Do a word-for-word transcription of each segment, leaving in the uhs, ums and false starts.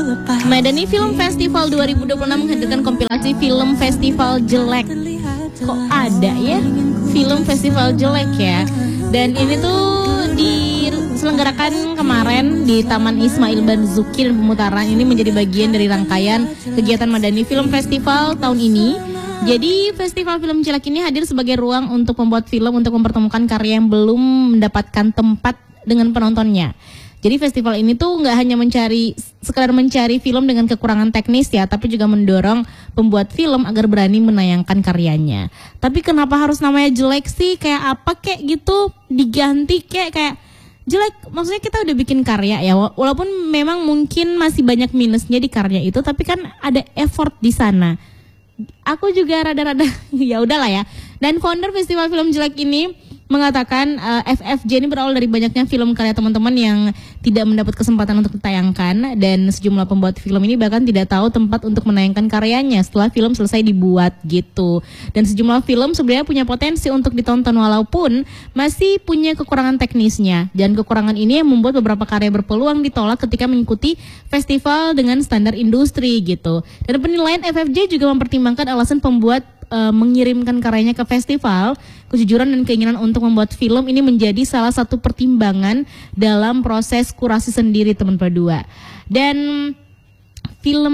Madani Film Festival dua ribu dua puluh enam menghadirkan kompilasi film festival jelek. Kok ada ya film festival jelek ya? Dan ini tuh diselenggarakan kemarin di Taman Ismail Marzuki, dan pemutaran ini menjadi bagian dari rangkaian kegiatan Madani Film Festival tahun ini. Jadi festival film jelek ini hadir sebagai ruang untuk pembuat film untuk mempertemukan karya yang belum mendapatkan tempat dengan penontonnya. Jadi festival ini tuh nggak hanya mencari sekedar mencari film dengan kekurangan teknis ya, tapi juga mendorong pembuat film agar berani menayangkan karyanya. Tapi kenapa harus namanya jelek sih? Kayak apa kayak gitu diganti kayak kayak jelek? Maksudnya kita udah bikin karya ya, walaupun memang mungkin masih banyak minusnya di karya itu, tapi kan ada effort di sana. Aku juga rada-rada ya udahlah ya. Dan founder festival film jelek ini mengatakan uh, F F J ini berawal dari banyaknya film karya teman-teman yang tidak mendapat kesempatan untuk ditayangkan, dan sejumlah pembuat film ini bahkan tidak tahu tempat untuk menayangkan karyanya setelah film selesai dibuat gitu. Dan sejumlah film sebenarnya punya potensi untuk ditonton walaupun masih punya kekurangan teknisnya, dan kekurangan ini yang membuat beberapa karya berpeluang ditolak ketika mengikuti festival dengan standar industri gitu. Dan penilaian F F J juga mempertimbangkan alasan pembuat Uh, mengirimkan karyanya ke festival. Kejujuran dan keinginan untuk membuat film ini menjadi salah satu pertimbangan dalam proses kurasi sendiri teman berdua. Dan film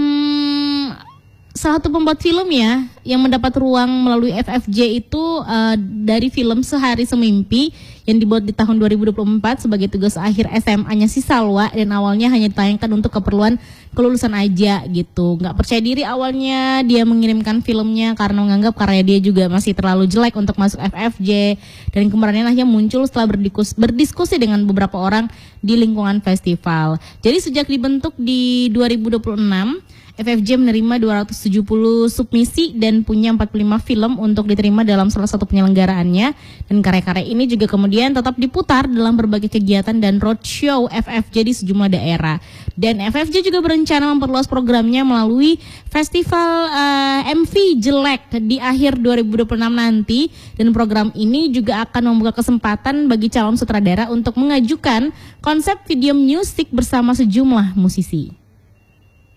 salah satu pembuat film ya yang mendapat ruang melalui F F J itu uh, dari film Sehari Semimpi yang dibuat di tahun dua ribu dua puluh empat sebagai tugas akhir S M A-nya si Salwa, dan awalnya hanya ditayangkan untuk keperluan kelulusan aja gitu. Nggak percaya diri awalnya dia mengirimkan filmnya karena menganggap karya dia juga masih terlalu jelek untuk masuk F F J, dan kemarahan akhirnya muncul setelah berdiskus, berdiskusi dengan beberapa orang di lingkungan festival. Jadi sejak dibentuk di dua ribu dua puluh enam, F F J menerima dua ratus tujuh puluh submisi dan punya empat puluh lima film untuk diterima dalam salah satu penyelenggaraannya, dan karya-karya ini juga kemudian tetap diputar dalam berbagai kegiatan dan roadshow F F J di sejumlah daerah. Dan F F J juga berencana memperluas programnya melalui festival uh, M V Jelek di akhir dua ribu dua puluh enam nanti, dan program ini juga akan membuka kesempatan bagi calon sutradara untuk mengajukan konsep video musik bersama sejumlah musisi.